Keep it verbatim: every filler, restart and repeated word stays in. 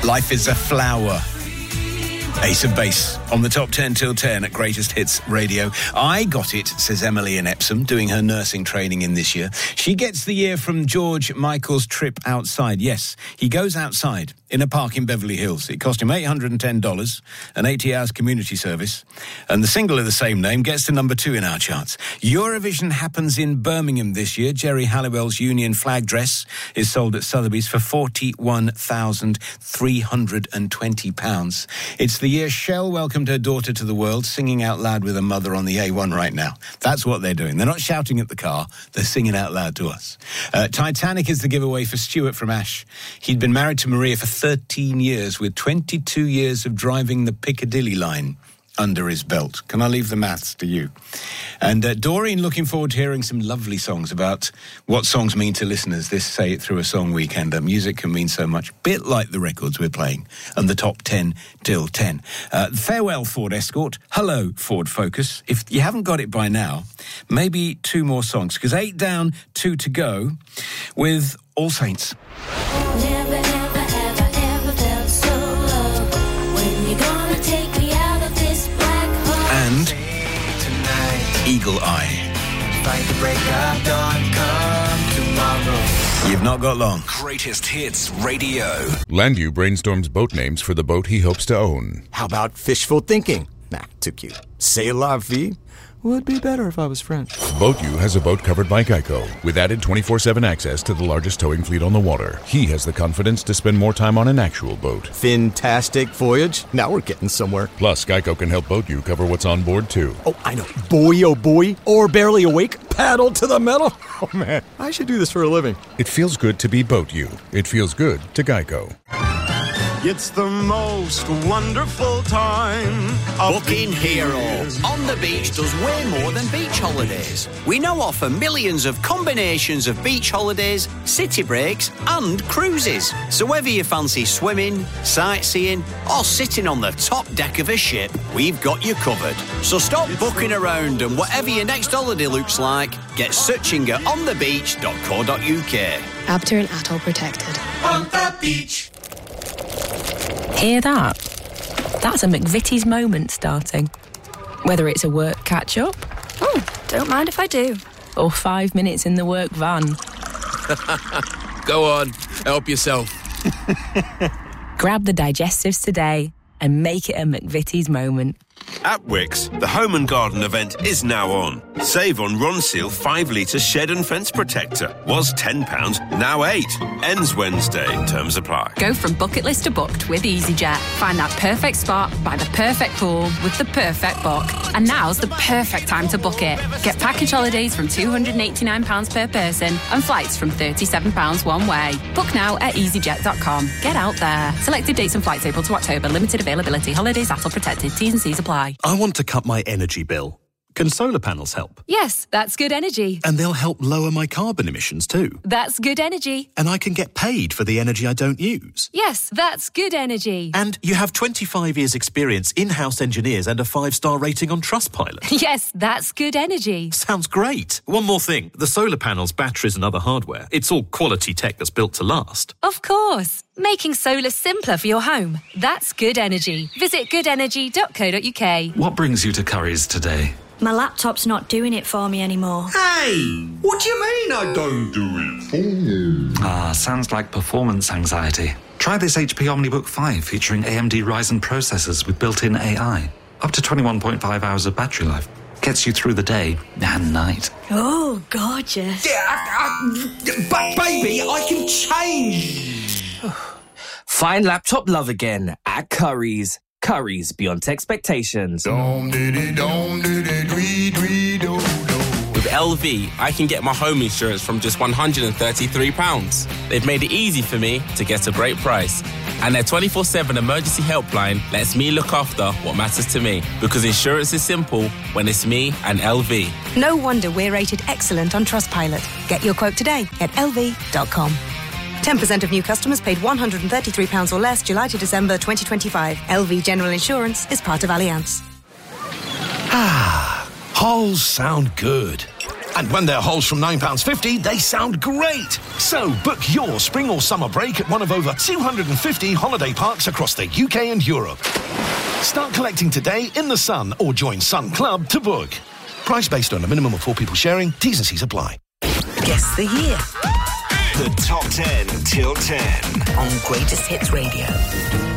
Life is a flower. Ace of Base on the top ten till ten at Greatest Hits Radio. I got it, says Emily in Epsom, doing her nursing training in this year. She gets the year from George Michael's trip outside. Yes, he goes outside in a park in Beverly Hills. It cost him eight hundred ten dollars, an eighty hours community service. And the single of the same name gets to number two in our charts. Eurovision happens in Birmingham this year. Jerry Halliwell's Union flag dress is sold at Sotheby's for forty-one thousand three hundred twenty pounds. It's the year Shell welcomed her daughter to the world, singing out loud with her mother on the A one right now. That's what they're doing. They're not shouting at the car, they're singing out loud to us. Uh, Titanic is the giveaway for Stuart from Ash. He'd been married to Maria for thirteen years, with twenty-two years of driving the Piccadilly line under his belt. Can I leave the maths to you? And uh, Doreen, looking forward to hearing some lovely songs about what songs mean to listeners. This Say It Through a Song weekend. Uh, music can mean so much, bit like the records we're playing and the top ten till ten. Uh, farewell, Ford Escort. Hello, Ford Focus. If you haven't got it by now, maybe two more songs, because eight down, two to go with All Saints. Never, never, ever, ever felt so low. When you gonna take me out of this black hole? And Eagle Eye. Fight the break of dawn, come tomorrow. You've not got long. Greatest Hits Radio. Landu brainstorms boat names for the boat he hopes to own. How about fishful thinking? Nah, too cute. C'est la vie? Would be better if I was French. BoatU has a boat covered by Geico, with added twenty-four seven access to the largest towing fleet on the water. He has the confidence to spend more time on an actual boat. Fantastic voyage. Now we're getting somewhere. Plus, Geico can help BoatU cover what's on board, too. Oh, I know. Boy, oh boy. Or barely awake. Paddle to the metal. Oh, man. I should do this for a living. It feels good to be BoatU. It feels good to Geico. It's the most wonderful time of Booking Hero on the beach does way more than beach holidays. We now offer millions of combinations of beach holidays, city breaks and cruises. So whether you fancy swimming, sightseeing or sitting on the top deck of a ship, we've got you covered. So stop booking around, and whatever your next holiday looks like, get searching at on the beach dot co dot uk. Abter and Atoll protected. On the beach. Hear that? That's a McVitie's moment starting. Whether it's a work catch-up... Oh, don't mind if I do. Or five minutes in the work van. Go on, help yourself. Grab the digestives today and make it a McVitie's moment. At Wickes, the Home and Garden event is now on. Save on Ronseal five litre shed and fence protector. Was ten pounds, now eight. Ends Wednesday. Terms apply. Go from bucket list to booked with EasyJet. Find that perfect spot by the perfect pool with the perfect book. And now's the perfect time to book it. Get package holidays from two hundred eighty-nine pounds per person and flights from thirty-seven pounds one way. Book now at easyjet dot com. Get out there. Selected dates and flights April to October. Limited availability. Holidays A T L protected. T's and C's apply. I want to cut my energy bill. Can solar panels help? Yes, that's good energy. And they'll help lower my carbon emissions too. That's good energy. And I can get paid for the energy I don't use. Yes, that's good energy. And you have twenty-five years experience, in-house engineers and a five-star rating on Trustpilot. Yes, that's good energy. Sounds great. One more thing. The solar panels, batteries and other hardware, it's all quality tech that's built to last. Of course. Making solar simpler for your home. That's good energy. Visit good energy dot co dot uk. What brings you to Currys today? My laptop's not doing it for me anymore. Hey, what do you mean I don't do it for you? Ah, sounds like performance anxiety. Try this H P OmniBook five featuring A M D Ryzen processors with built-in A I. Up to twenty-one point five hours of battery life. Gets you through the day and night. Oh, gorgeous. Yeah, I, I, but baby, I can change. Find laptop love again at Currys. Currys beyond expectations. With L V, I can get my home insurance from just one hundred thirty-three pounds. They've made it easy for me to get a great price. And their twenty-four seven emergency helpline lets me look after what matters to me. Because insurance is simple when it's me and L V. No wonder we're rated excellent on Trustpilot. Get your quote today at L V dot com. ten percent of new customers paid one hundred thirty-three pounds or less July to December twenty twenty-five. L V General Insurance is part of Allianz. Ah, holes sound good. And when they're holes from nine pounds fifty, they sound great. So book your spring or summer break at one of over two hundred fifty holiday parks across the U K and Europe. Start collecting today in the Sun or join Sun Club to book. Price based on a minimum of four people sharing. T's and C's apply. Guess the year. The Top ten Till ten On Greatest Hits Radio.